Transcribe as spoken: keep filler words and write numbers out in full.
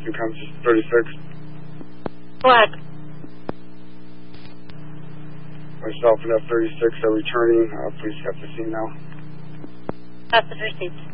becomes thirty-six. Correct. Myself and F thirty-six are returning. Uh, please have the scene now. That's the received.